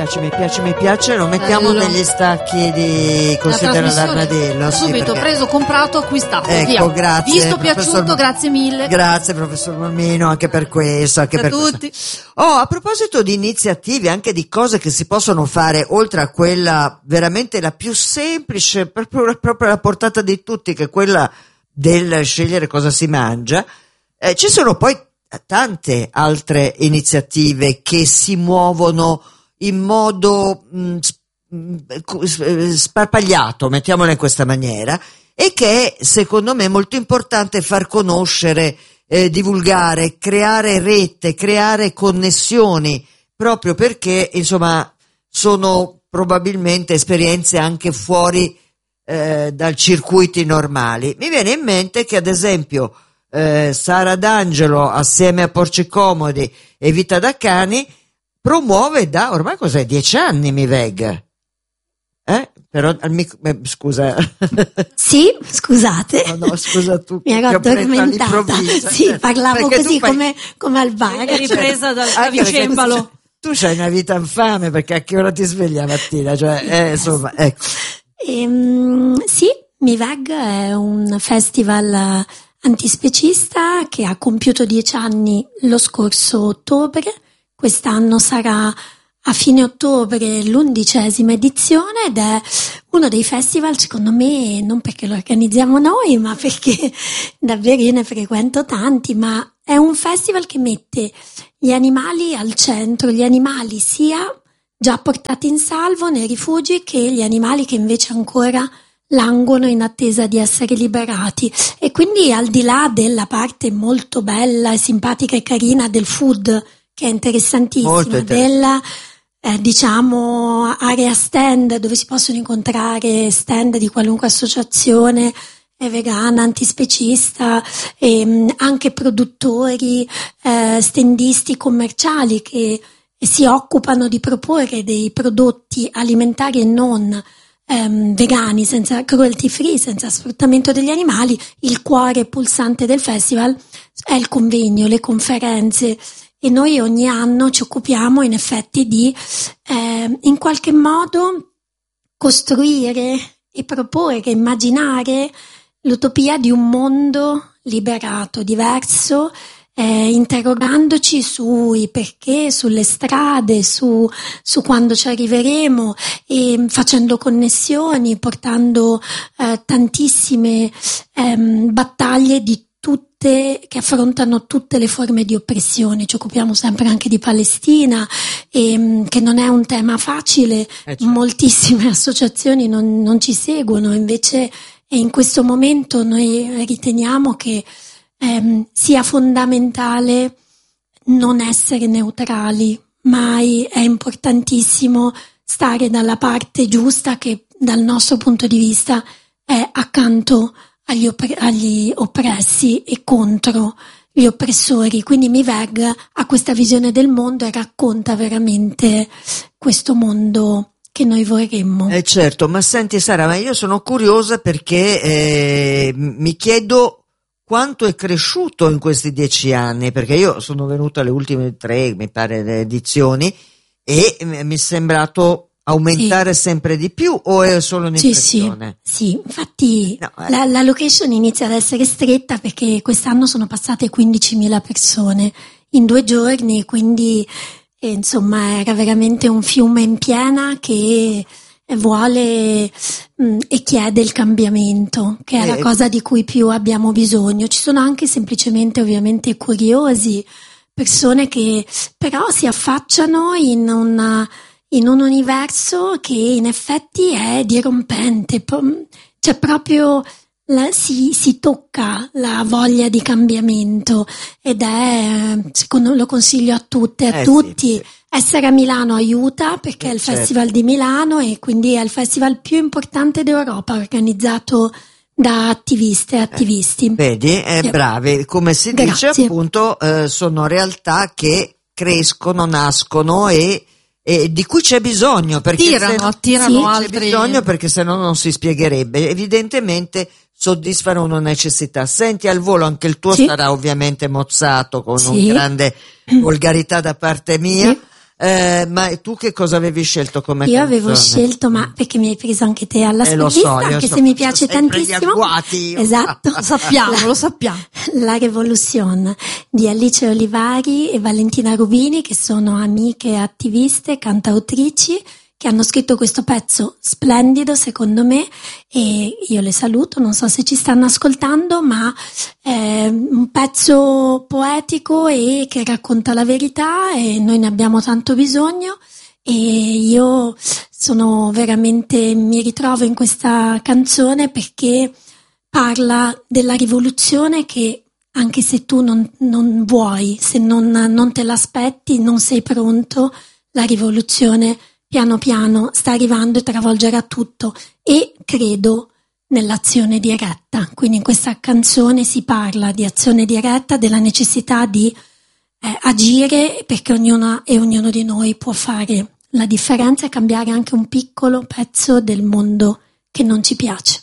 mi piace, lo mettiamo Bello. negli stacchi di Considera l'Armadillo. Subito, preso, comprato, acquistato. Ecco, via. grazie. Visto, piaciuto, grazie mille. Grazie professor Molmino, anche per questo. Anche Per per tutti. Questo. A proposito di iniziative, anche di cose che si possono fare, oltre a quella veramente la più semplice, proprio alla portata di tutti, che è quella del scegliere cosa si mangia, ci sono poi tante altre iniziative che si muovono in modo sparpagliato, mettiamola in questa maniera, e che è, secondo me, molto importante far conoscere, divulgare, creare rete, creare connessioni, proprio perché, insomma, sono probabilmente esperienze anche fuori dal circuiti normali. Mi viene in mente che, ad esempio, Sara D'Angelo assieme a Porci Comodi e Vita da Cani promuove da ormai 10 anni Miveg, però scusa. Sì, scusate. No, scusa tu, mi ero addormentata. Sì, parlavo così come al bar. È ripresa da vicembalo. Tu c'hai una vita infame, perché a che ora ti svegli la mattina, cioè insomma, ecco. Sì, Miveg è un festival antispecista che ha compiuto 10 anni lo scorso ottobre. Quest'anno sarà a fine ottobre l'11ª edizione ed è uno dei festival, secondo me, non perché lo organizziamo noi, ma perché davvero io ne frequento tanti, ma è un festival che mette gli animali al centro, gli animali sia già portati in salvo nei rifugi che gli animali che invece ancora languono in attesa di essere liberati. E quindi, al di là della parte molto bella e simpatica e carina del food, che è interessantissima, della area stand, dove si possono incontrare stand di qualunque associazione vegana, antispecista, e anche produttori, standisti commerciali che si occupano di proporre dei prodotti alimentari e non vegani, senza cruelty free, senza sfruttamento degli animali. Il cuore pulsante del festival è il convegno, le conferenze, e noi ogni anno ci occupiamo in effetti di in qualche modo costruire e proporre, immaginare l'utopia di un mondo liberato, diverso, interrogandoci sui perché, sulle strade, su quando ci arriveremo, e facendo connessioni, portando tantissime battaglie che affrontano tutte le forme di oppressione. Ci occupiamo sempre anche di Palestina, che non è un tema facile. Certo. Moltissime associazioni non ci seguono, invece in questo momento noi riteniamo che sia fondamentale non essere neutrali, mai. È importantissimo stare dalla parte giusta, che dal nostro punto di vista è accanto agli oppressi e contro gli oppressori. Quindi Miveg ha questa visione del mondo e racconta veramente questo mondo che noi vorremmo. Certo, ma senti Sara, ma io sono curiosa perché mi chiedo quanto è cresciuto in questi 10 anni, perché io sono venuta alle ultime 3, mi pare, edizioni, e mi è sembrato aumentare sempre di più, o è solo un'impressione? Sì, infatti no, la location inizia ad essere stretta, perché quest'anno sono passate 15.000 persone in 2 giorni, quindi insomma era veramente un fiume in piena che vuole e chiede il cambiamento, che è la cosa di cui più abbiamo bisogno. Ci sono anche semplicemente, ovviamente, curiosi, persone che però si affacciano in un universo che in effetti è dirompente. C'è proprio si tocca la voglia di cambiamento, ed è, secondo, lo consiglio a tutte e a tutti. Sì. Essere a Milano aiuta, perché è il Festival di Milano, e quindi è il festival più importante d'Europa, organizzato da attiviste e attivisti. Vedi, bravi, come si dice. Grazie. Appunto, sono realtà che crescono, nascono e di cui c'è bisogno, perché attirano altri. C'è bisogno, perché se no non si spiegherebbe. Evidentemente soddisfano una necessità. Senti, al volo, anche il tuo sarà ovviamente mozzato con una grande volgarità da parte mia. Ma tu che cosa avevi scelto come Io canzone? avevo scelto, ma perché mi hai preso anche te alla lo sprovvista, so, anche se mi piace tantissimo. Esatto. Lo sappiamo. La Revolution di Alice Olivari e Valentina Rubini, che sono amiche attiviste, cantautrici, che hanno scritto questo pezzo splendido secondo me, e io le saluto, non so se ci stanno ascoltando, ma è un pezzo poetico e che racconta la verità, e noi ne abbiamo tanto bisogno, e io mi ritrovo in questa canzone perché parla della rivoluzione che, anche se tu non vuoi, se non te l'aspetti, non sei pronto, la rivoluzione piano piano sta arrivando e travolgerà tutto, e credo nell'azione diretta. Quindi in questa canzone si parla di azione diretta, della necessità di agire, perché ognuno di noi può fare la differenza e cambiare anche un piccolo pezzo del mondo che non ci piace.